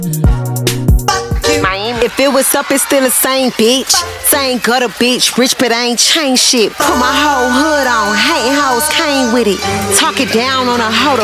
Miami. If it was up, it's still the same bitch. Same gutter bitch, rich but I ain't changed shit. Put my whole hood on, hate hoes came with it. Talk it down on a hoe.